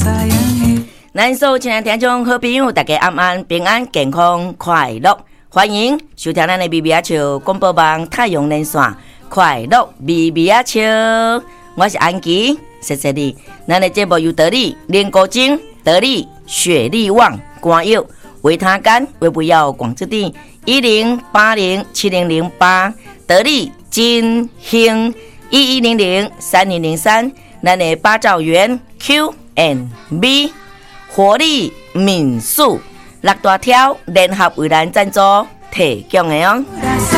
咱所有亲爱听众好朋友，大家晚安，平安健康快乐，欢迎收听咱的咪咪啊笑广播网太阳连线，快乐咪咪啊笑，我是安琪，谢谢你。咱的节目由得力莲果精、得力雪力旺、肝药、维他甘、维不药广之地10807008，得力金兴11003003，咱的八兆元 Q&B。活力民宿6大条联合为咱赞助提供的哦。